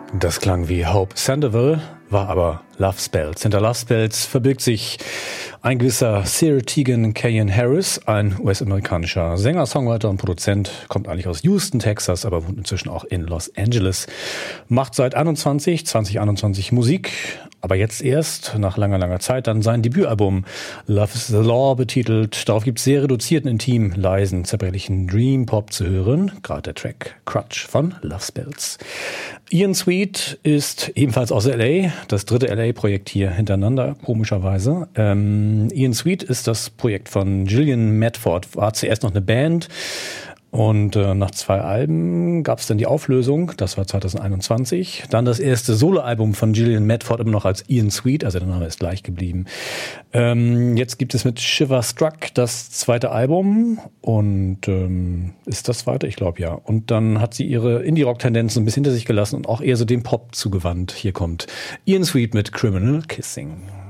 Das klang wie Hope Sandoval, war aber Love Spells. Hinter Love Spells verbirgt sich ein gewisser Sir Tegan Cayan Harris, ein US-amerikanischer Sänger, Songwriter und Produzent, kommt eigentlich aus Houston, Texas, aber wohnt inzwischen auch in Los Angeles. Macht seit 2021 Musik, aber jetzt erst, nach langer Zeit, dann sein Debütalbum Love is the Law betitelt. Darauf gibt es sehr reduzierten, intim, leisen, zerbrechlichen Dream-Pop zu hören. Gerade der Track Crutch von Love Spells. Ian Sweet ist ebenfalls aus L.A., das dritte L.A.-Projekt hier hintereinander, komischerweise. Ian Sweet ist das Projekt von Gillian Medford, war zuerst noch eine Band und nach 2 Alben gab es dann die Auflösung, das war 2021. Dann das erste Soloalbum von Gillian Medford, immer noch als Ian Sweet, also der Name ist gleich geblieben. Jetzt gibt es mit Shiver Struck das zweite Album und ist das zweite? Ich glaube ja. Und dann hat sie ihre Indie-Rock-Tendenzen ein bisschen hinter sich gelassen und auch eher so dem Pop zugewandt. Hier kommt Ian Sweet mit Criminal Kissing.